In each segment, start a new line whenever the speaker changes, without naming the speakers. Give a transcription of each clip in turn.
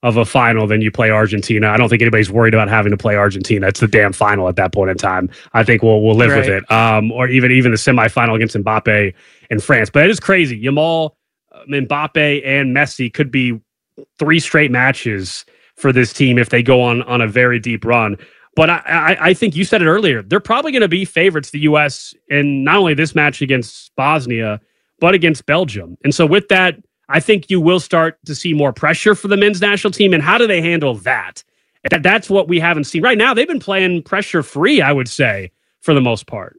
of a final than you play Argentina. I don't think anybody's worried about having to play Argentina. It's the damn final at that point in time. I think we'll live with it. Or even the semifinal against Mbappe in France. But it is crazy. Yamal, Mbappe, and Messi could be 3 straight matches for this team if they go on a very deep run. But I think you said it earlier. They're probably going to be favorites, the U.S., in not only this match against Bosnia, but against Belgium. And so with that, I think you will start to see more pressure for the men's national team. And how do they handle that? That's what we haven't seen. Right now, they've been playing pressure-free, I would say, for the most part.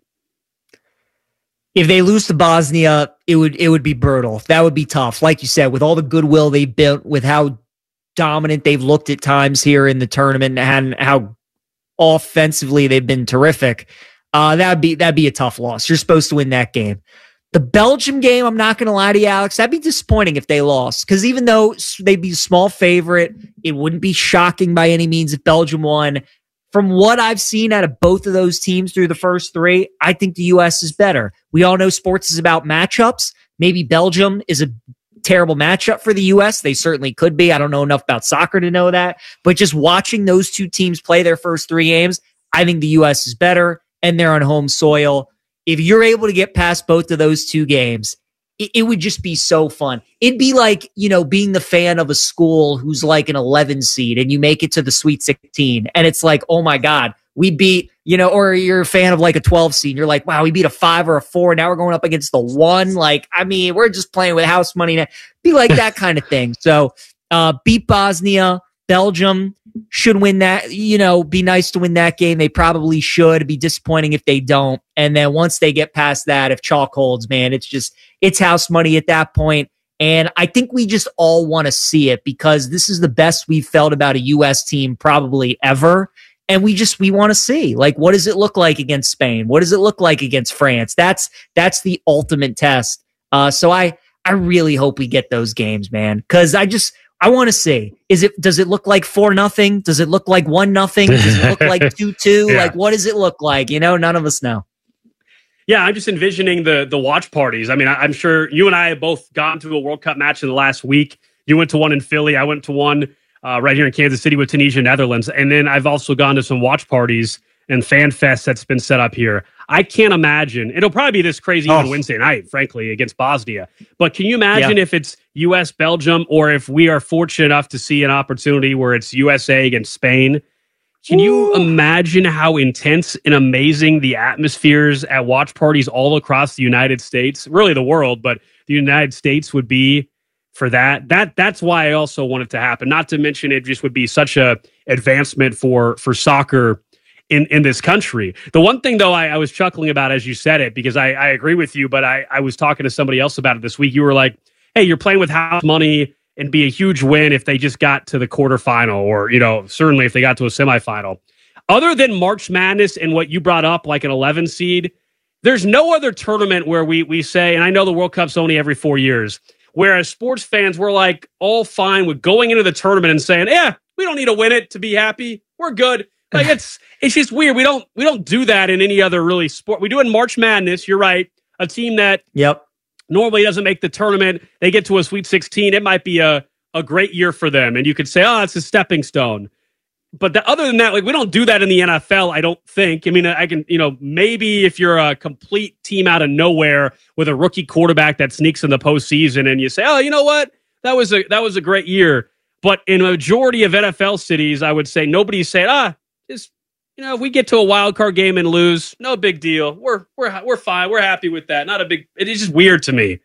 If they lose to Bosnia, it would be brutal. That would be tough. Like you said, with all the goodwill they built, with how dominant they've looked at times here in the tournament and how offensively they've been terrific, that'd be a tough loss. You're supposed to win that game. The Belgium game, I'm not going to lie to you, Alex, that'd be disappointing if they lost, because even though they'd be a small favorite, it wouldn't be shocking by any means if Belgium won. From what I've seen out of both of those teams through the first 3, I think the U.S. is better. We all know sports is about matchups. Maybe Belgium is a terrible matchup for the U.S. They certainly could be. I don't know enough about soccer to know that. But just watching those two teams play their first 3 games, I think the U.S. is better, and they're on home soil. If you're able to get past both of those 2 games, it would just be so fun. It'd be like, being the fan of a school who's like an 11 seed and you make it to the Sweet 16. And it's like, oh my God, we beat, or you're a fan of like a 12 seed. And you're like, wow, we beat a 5 or a 4. Now we're going up against the 1. Like, I mean, we're just playing with house money now. Be like that kind of thing. So beat Bosnia. Belgium should win that, be nice to win that game. They probably should. It'd be disappointing if they don't. And then once they get past that, if chalk holds, man, it's house money at that point. And I think we just all want to see it, because this is the best we've felt about a U.S. team probably ever. And we want to see, like, what does it look like against Spain? What does it look like against France? That's the ultimate test. So I really hope we get those games, man, because I want to see, does it look like 4-0? Does it look like 1-0? Does it look like 2-2? Yeah. Like, what does it look like? None of us know.
Yeah, I'm just envisioning the watch parties. I mean, I'm sure you and I have both gone to a World Cup match in the last week. You went to one in Philly. I went to one right here in Kansas City with Tunisia, Netherlands. And then I've also gone to some watch parties and fan fest that's been set up here. I can't imagine. It'll probably be this crazy even Wednesday night, frankly, against Bosnia. But can you imagine if it's U.S. Belgium, or if we are fortunate enough to see an opportunity where it's USA against Spain? Can you imagine how intense and amazing the atmospheres at watch parties all across the United States, really the world, but the United States would be for that? That's why I also want it to happen. Not to mention it just would be such a advancement for soccer in this country. The one thing, though, I was chuckling about as you said it, because I agree with you, but I was talking to somebody else about it this week. You were like, hey, you're playing with house money, and be a huge win if they just got to the quarterfinal, or, certainly if they got to a semifinal. Other than March Madness and what you brought up, like an 11 seed, there's no other tournament where we say, and I know the World Cup's only every 4 years, where as sports fans, we're like all fine with going into the tournament and saying, yeah, we don't need to win it to be happy. We're good. Like it's just weird. We don't do that in any other really sport. We do it in March Madness. You're right. A team that normally doesn't make the tournament, they get to a Sweet 16. It might be a great year for them, and you could say, oh, it's a stepping stone. But other than that, like, we don't do that in the NFL, I don't think. I mean, I can, maybe if you're a complete team out of nowhere with a rookie quarterback that sneaks in the postseason, and you say, oh, you know what, that was a great year. But in a majority of NFL cities, I would say nobody's saying, just, if we get to a wild card game and lose, no big deal. We're fine. We're happy with that. It is just weird to me.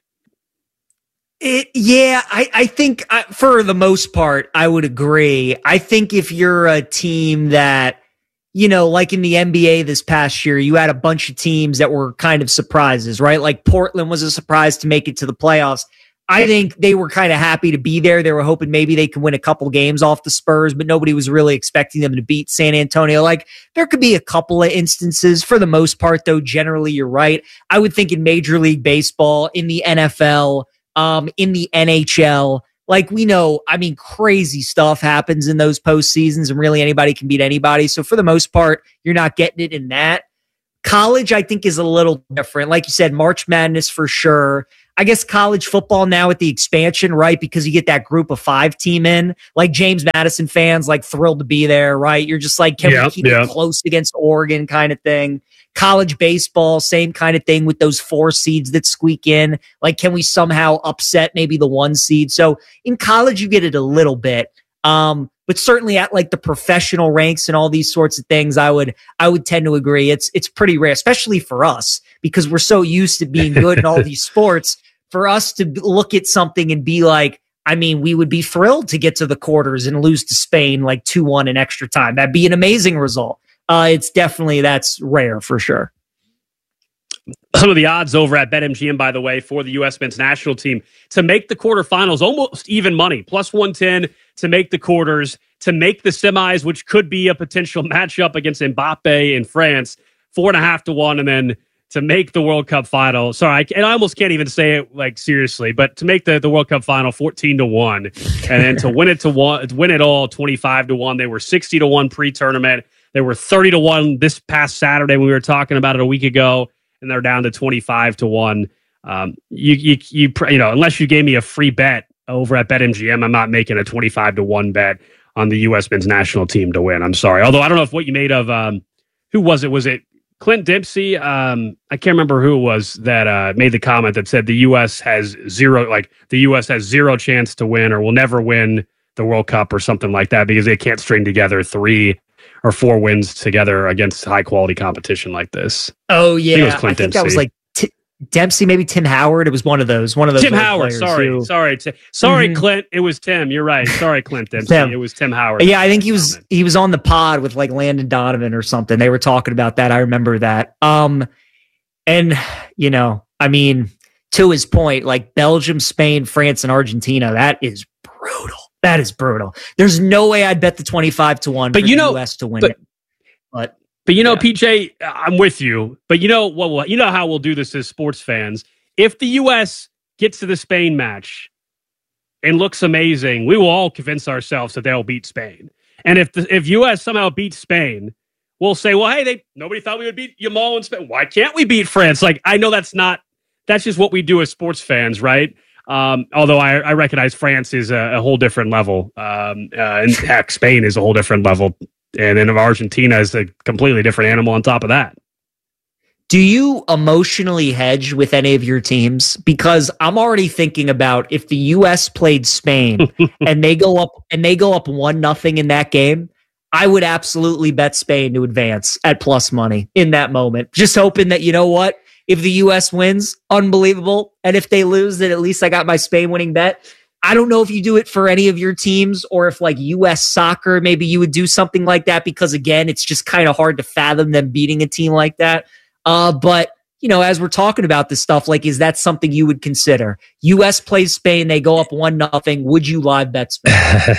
I think for the most part, I would agree. I think if you're a team that, like in the NBA this past year, you had a bunch of teams that were kind of surprises, right? Like Portland was a surprise to make it to the playoffs. I think they were kind of happy to be there. They were hoping maybe they could win a couple games off the Spurs, but nobody was really expecting them to beat San Antonio. Like, there could be a couple of instances. For the most part, though, generally, you're right. I would think in Major League Baseball, in the NFL, in the NHL, like, we know, I mean, crazy stuff happens in those postseasons, and really anybody can beat anybody. So for the most part, you're not getting it in that. College, I think, is a little different. Like you said, March Madness for sure. I guess college football now with the expansion, right? Because you get that group of 5 team in, like James Madison fans, like thrilled to be there, right? You're just like, can we keep it close against Oregon kind of thing? College baseball, same kind of thing with those 4 seeds that squeak in. Like, can we somehow upset maybe the 1 seed? So in college, you get it a little bit. But certainly at like the professional ranks and all these sorts of things, I would tend to agree. It's pretty rare, especially for us, because we're so used to being good in all these sports. For us to look at something and be like, I mean, we would be thrilled to get to the quarters and lose to Spain like 2-1 in extra time. That'd be an amazing result. That's rare for sure.
Some of the odds over at BetMGM, by the way, for the U.S. men's national team to make the quarterfinals, almost even money, plus 110 to make the quarters, to make the semis, which could be a potential matchup against Mbappe in France, 4.5 to 1, and then to make the World Cup final. Sorry, I almost can't even say it like seriously, but to make the World Cup final, 14 to 1, and then to win it all, 25 to 1. They were 60 to 1 pre-tournament. They were 30 to 1 this past Saturday when we were talking about it a week ago. And they're down to 25 to 1. You know, unless you gave me a free bet over at BetMGM, I'm not making a 25 to 1 bet on the U.S. men's national team to win. I'm sorry. Although I don't know if what you made of who was it? Was it Clint Dempsey? I can't remember who it was that made the comment that said the U.S. has zero chance to win or will never win the World Cup or something like that because they can't string together 3 or 4 wins together against high quality competition like this.
Oh yeah,
I think
that was like Dempsey, maybe Tim Howard. It was one of those. Tim
Howard. Sorry, Clint. It was Tim. You're right. Sorry, Clint Dempsey. It was Tim Howard.
Yeah, I think he was on the pod with like Landon Donovan or something. They were talking about that. I remember that. And you know, I mean, to his point, like Belgium, Spain, France, and Argentina. That is brutal. That is brutal. There's no way I'd bet the 25 to 1 for the U.S. to win it. But
you know, PJ, I'm with you. But you know what? You know how we'll do this as sports fans. If the U.S. gets to the Spain match and looks amazing, we will all convince ourselves that they'll beat Spain. And if U.S. somehow beats Spain, we'll say, well, hey, nobody thought we would beat Yamal in Spain. Why can't we beat France? Like, I know that's just what we do as sports fans, right? Although I recognize France is a whole different level. And heck, Spain is a whole different level. And then Argentina is a completely different animal on top of that.
Do you emotionally hedge with any of your teams? Because I'm already thinking about if the U.S. played Spain and they go up 1-0 in that game, I would absolutely bet Spain to advance at plus money in that moment. Just hoping that, you know what? If the U.S. wins, unbelievable. And if they lose, then at least I got my Spain winning bet. I don't know if you do it for any of your teams or if like U.S. soccer, maybe you would do something like that because, again, it's just kind of hard to fathom them beating a team like that. But, you know, as we're talking about this stuff, like, is that something you would consider? U.S. plays Spain, they go up 1-0. Would you live bet Spain?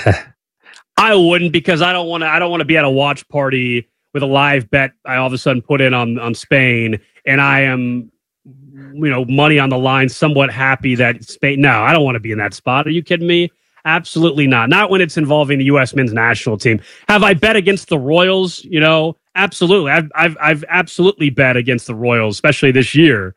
I wouldn't because I don't want to be at a watch party with a live bet I all of a sudden put in on Spain and I am, you know, money on the line, somewhat happy that Spain. No, I don't want to be in that spot. Are you kidding me? Absolutely not. Not when it's involving the U.S. men's national team. Have I bet against the Royals? You know, absolutely. I've absolutely bet against the Royals, especially this year.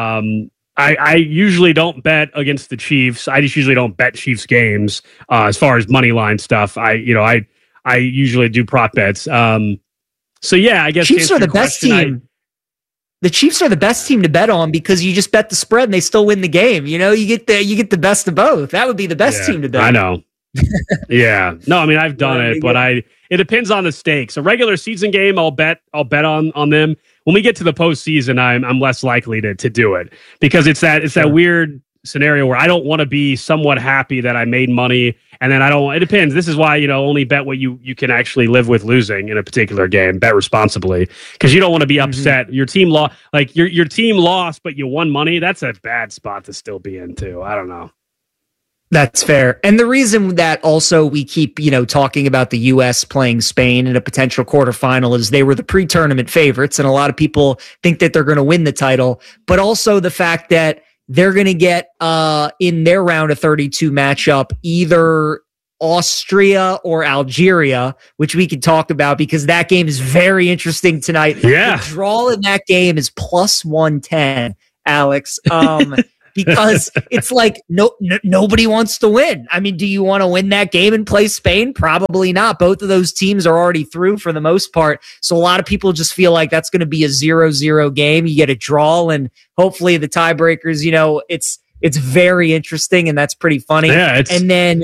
I usually don't bet against the Chiefs. I just usually don't bet Chiefs games as far as money line stuff. I usually do prop bets. So yeah, I guess
Chiefs are the best team. The Chiefs are the best team to bet on because you just bet the spread and they still win the game. You know, you get the best of both. That would be the best team to bet.
I know. Yeah. No, I mean I've done it, but it depends on the stakes. A regular season game, I'll bet on them. When we get to the postseason, I'm less likely to do it because it's that weird scenario where I don't want to be somewhat happy that I made money and then it depends. This is why, you know, only bet what you can actually live with losing in a particular game. Bet responsibly because you don't want to be upset. Your team lost, like your team lost, but you won money. That's a bad spot to still be in too. I don't know.
That's fair. And the reason that also we keep, you know, talking about the U.S. playing Spain in a potential quarterfinal is they were the pre-tournament favorites. And a lot of people think that they're going to win the title, but also the fact that they're going to get in their round of 32 matchup either Austria or Algeria, which we can talk about because that game is very interesting tonight.
Yeah.
The draw in that game is plus 110, Alex. because it's like nobody wants to win. I mean, do you want to win that game and play Spain? Probably not. Both of those teams are already through for the most part. So a lot of people just feel like that's going to be a 0-0 game. You get a draw, and hopefully the tiebreakers, it's very interesting, and that's pretty funny.
Yeah,
and then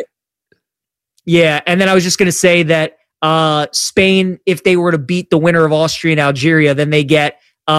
I was just going to say that Spain, if they were to beat the winner of Austria and Algeria, then they get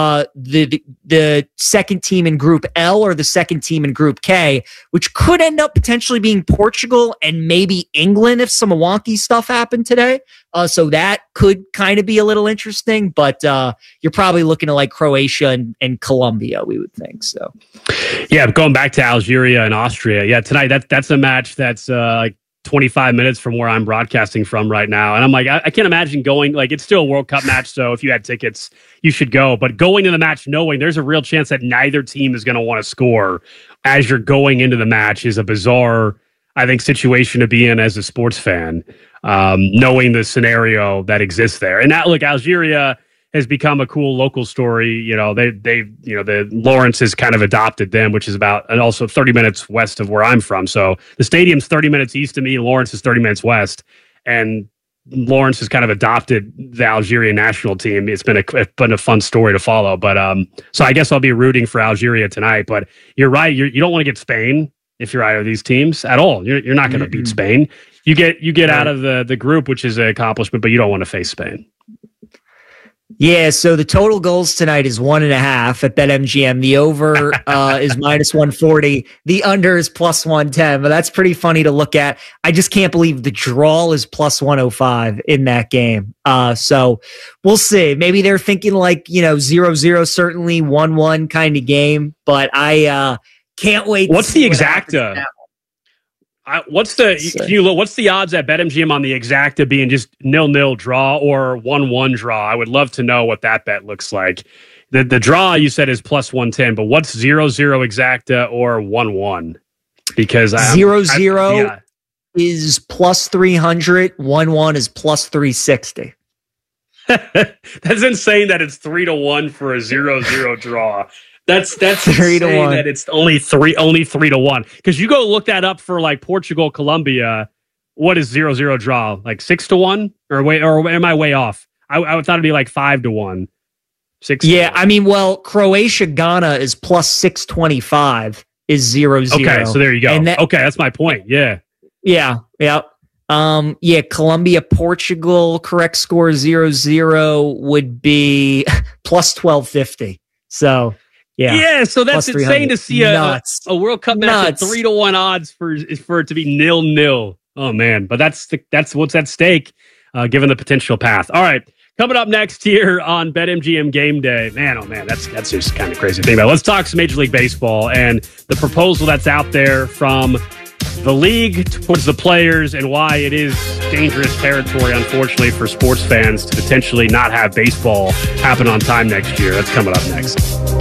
the second team in Group L or the second team in Group K, which could end up potentially being Portugal and maybe England if some wonky stuff happened today. So that could kind of be a little interesting, but you're probably looking at like Croatia and Colombia, we would think. So,
yeah, going back to Algeria and Austria, yeah, tonight that's a match that's like 25 minutes from where I'm broadcasting from right now. And I'm like, I can't imagine going, like, it's still a World Cup match. So if you had tickets, you should go. But going to the match knowing there's a real chance that neither team is going to want to score as you're going into the match is a bizarre, I think, situation to be in as a sports fan, knowing the scenario that exists there. And now, look, Algeria has become a cool local story. The Lawrence has kind of adopted them, which is about, and also 30 minutes west of where I'm from. So the stadium's 30 minutes east of me. Lawrence is 30 minutes west. And Lawrence has kind of adopted the Algerian national team. It's been a fun story to follow. But so I guess I'll be rooting for Algeria tonight. But you're right. You don't want to get Spain if you're either of these teams at all. You're not going to beat Spain. You get out of the group, which is an accomplishment, but you don't want to face Spain.
Yeah, so the total goals tonight is 1.5 at BetMGM. The over is minus 140. The under is plus 110, but that's pretty funny to look at. I just can't believe the draw is plus 105 in that game. So we'll see. Maybe they're thinking like, 0-0, certainly 1-1 kind of game, but I can't wait.
What's the exacta? What's the odds at BetMGM on the exacta being just 0-0 draw or 1-1 draw? I would love to know what that bet looks like. The draw you said is plus 110, but what's 0-0 exacta or 1-1? Because
0-0 is plus 300, 1-1 is plus 360.
That's insane that it's 3-1 for a 0-0 draw. That's
3 to 1.
That it's only 3 to 1. Because you go look that up for like Portugal, Colombia. What is 0-0 draw? Like 6 to 1? Or am I way off? I thought it'd be like 5 to 1. 6.
Yeah, I mean, Croatia, Ghana is plus 625 is 0-0.
Okay, so there you go. Okay, that's my point. Yeah.
Yeah. Colombia, Portugal, correct score 0-0 would be plus 1250. So.
Yeah, so that's insane to see a World Cup match at 3 to 1 odds for it to be 0-0. Oh man, but that's what's at stake, given the potential path. All right, coming up next here on BetMGM Game Day. Man, oh man, that's just kind of crazy to think about. Let's talk some Major League Baseball and the proposal that's out there from the league towards the players and why it is dangerous territory, unfortunately, for sports fans to potentially not have baseball happen on time next year. That's coming up next.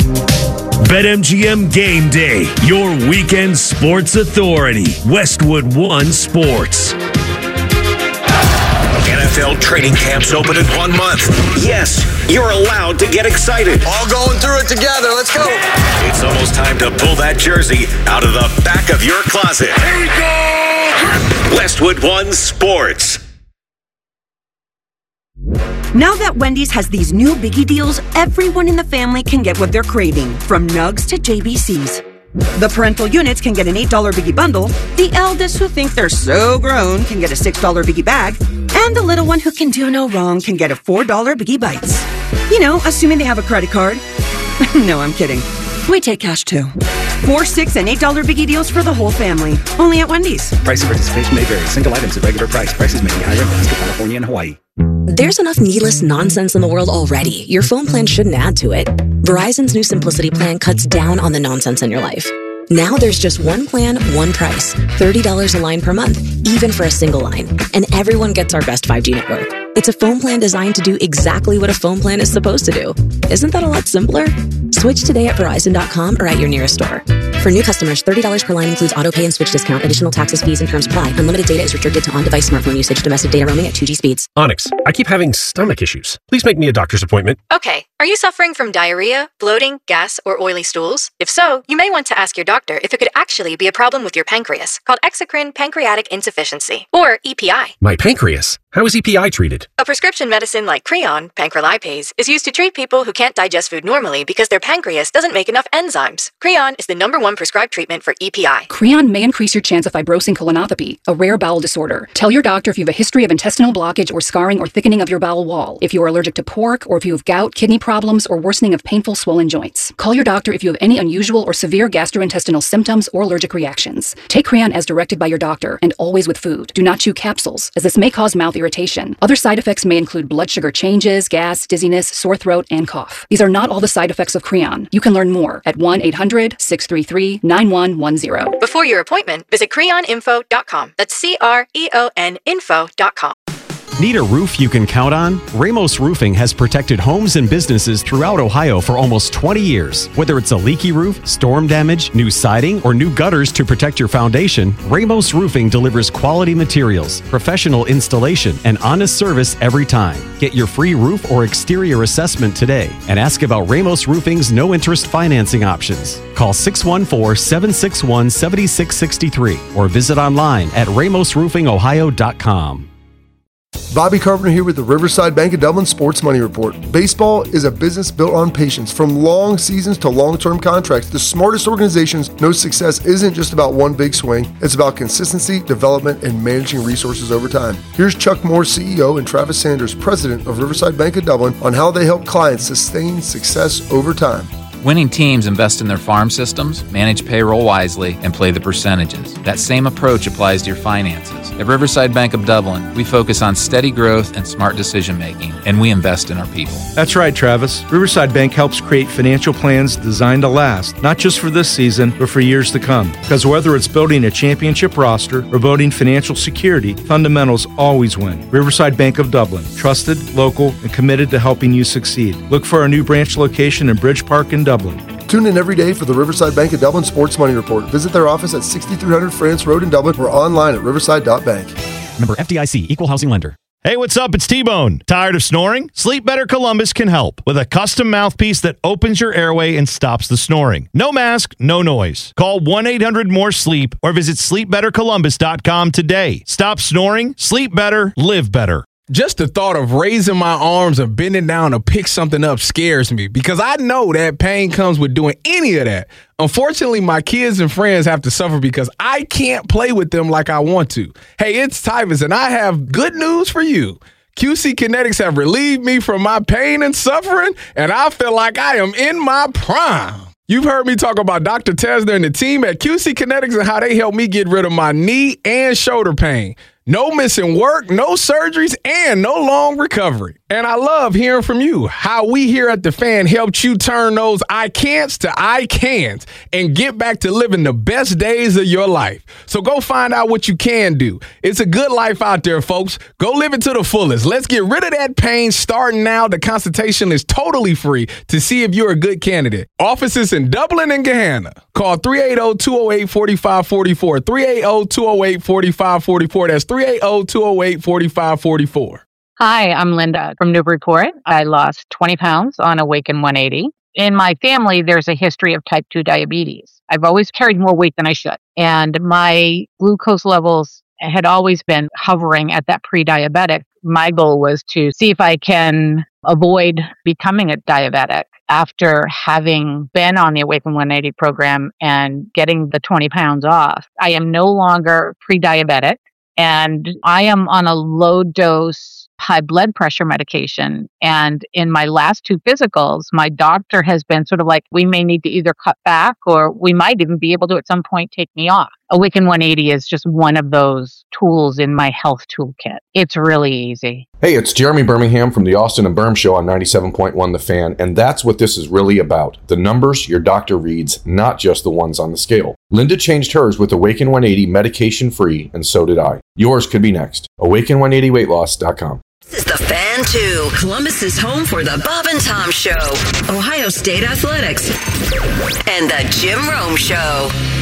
BetMGM Game Day, your weekend sports authority. Westwood One Sports. NFL training camps open in 1 month. Yes, you're allowed to get excited.
All going through it together. Let's go.
It's almost time to pull that jersey out of the back of your closet. Here we go. Westwood One Sports.
Now that Wendy's has these new biggie deals, everyone in the family can get what they're craving, from nugs to JBCs. The parental units can get an $8 biggie bundle, the eldest who think they're so grown can get a $6 biggie bag, and the little one who can do no wrong can get a $4 biggie bites. Assuming they have a credit card. No, I'm kidding. We take cash too. 4, 6, and $8 biggie deals for the whole family. Only at Wendy's.
Price and participation may vary. Single items at regular price. Prices may be higher in Alaska, California, and Hawaii.
There's enough needless nonsense in the world already. Your phone plan shouldn't add to it. Verizon's new Simplicity plan cuts down on the nonsense in your life. Now there's just one plan, one price. $30 a line per month, even for a single line. And everyone gets our best 5G network. It's a phone plan designed to do exactly what a phone plan is supposed to do. Isn't that a lot simpler? Switch today at Verizon.com or at your nearest store. For new customers, $30 per line includes auto pay and switch discount. Additional taxes, fees, and terms apply. Unlimited data is restricted to on-device smartphone usage. Domestic data roaming at 2G speeds.
Onyx, I keep having stomach issues. Please make me a doctor's appointment.
Okay. Are you suffering from diarrhea, bloating, gas, or oily stools? If so, you may want to ask your doctor if it could actually be a problem with your pancreas, called exocrine pancreatic insufficiency, or EPI.
My pancreas? How is EPI treated?
A prescription medicine like Creon, pancrelipase, is used to treat people who can't digest food normally because their pancreas doesn't make enough enzymes. Creon is the #1 prescribed treatment for EPI.
Creon may increase your chance of fibrosing colonopathy, a rare bowel disorder. Tell your doctor if you have a history of intestinal blockage or scarring or thickening of your bowel wall, if you are allergic to pork, or if you have gout, kidney problems, or worsening of painful swollen joints. Call your doctor if you have any unusual or severe gastrointestinal symptoms or allergic reactions. Take Creon as directed by your doctor, and always with food. Do not chew capsules, as this may cause mouth irritation. Other side effects may include blood sugar changes, gas, dizziness, sore throat, and cough. These are not all the side effects of Creon. You can learn more at 1-800-633-9110.
Before your appointment, visit creoninfo.com. That's CREON info.com.
Need a roof you can count on? Ramos Roofing has protected homes and businesses throughout Ohio for almost 20 years. Whether it's a leaky roof, storm damage, new siding, or new gutters to protect your foundation, Ramos Roofing delivers quality materials, professional installation, and honest service every time. Get your free roof or exterior assessment today and ask about Ramos Roofing's no-interest financing options. Call 614-761-7663 or visit online at ramosroofingohio.com.
Bobby Carpenter here with the Riverside Bank of Dublin Sports Money Report. Baseball is a business built on patience. From long seasons to long-term contracts, the smartest organizations know success isn't just about one big swing. It's about consistency, development, and managing resources over time. Here's Chuck Moore, CEO, and Travis Sanders, President of Riverside Bank of Dublin, on how they help clients sustain success over time.
Winning teams invest in their farm systems, manage payroll wisely, and play the percentages. That same approach applies to your finances. At Riverside Bank of Dublin, we focus on steady growth and smart decision-making, and we invest in our people.
That's right, Travis. Riverside Bank helps create financial plans designed to last, not just for this season, but for years to come. Because whether it's building a championship roster or building financial security, fundamentals always win. Riverside Bank of Dublin, trusted, local, and committed to helping you succeed. Look for our new branch location in Bridge Park in Dublin.
Tune in every day for the Riverside Bank of Dublin Sports Money Report. Visit their office at 6300 France Road in Dublin or online at riverside.bank.
Member FDIC, Equal Housing Lender.
Hey, what's up? It's T-Bone. Tired of snoring? Sleep Better Columbus can help with a custom mouthpiece that opens your airway and stops the snoring. No mask, no noise. Call 1-800-MORE-SLEEP or visit sleepbettercolumbus.com today. Stop snoring, sleep better, live better.
Just the thought of raising my arms or bending down to pick something up scares me because I know that pain comes with doing any of that. Unfortunately, my kids and friends have to suffer because I can't play with them like I want to. Hey, it's Tyvus, and I have good news for you. QC Kinetics have relieved me from my pain and suffering, and I feel like I am in my prime. You've heard me talk about Dr. Tesner and the team at QC Kinetics and how they helped me get rid of my knee and shoulder pain. No missing work, no surgeries, and no long recovery. And I love hearing from you, how we here at The Fan helped you turn those I can'ts to I can'ts and get back to living the best days of your life. So go find out what you can do. It's a good life out there, folks. Go live it to the fullest. Let's get rid of that pain starting now. The consultation is totally free to see if you're a good candidate. Offices in Dublin and Gahanna. Call 380-208-4544. 380-208-4544. That's 380-208-4544.
Hi, I'm Linda from Newburyport. I lost 20 pounds on Awaken 180. In my family, there's a history of type 2 diabetes. I've always carried more weight than I should. And my glucose levels had always been hovering at that pre-diabetic. My goal was to see if I can avoid becoming a diabetic. After having been on the Awaken 180 program and getting the 20 pounds off, I am no longer pre-diabetic. And I am on a low dose high blood pressure medication. And in my last 2 physicals, my doctor has been sort of like, we may need to either cut back or we might even be able to at some point take me off. Awaken 180 is just one of those tools in my health toolkit. It's really easy.
Hey, it's Jeremy Birmingham from the Austin and Berm Show on 97.1 The Fan, and that's what this is really about. The numbers your doctor reads, not just the ones on the scale. Linda changed hers with Awaken 180 medication-free, and so did I. Yours could be next. Awaken180weightloss.com.
This is the
The Fan 2, Columbus's home for the Bob and Tom Show, Ohio State Athletics, and the Jim Rome Show.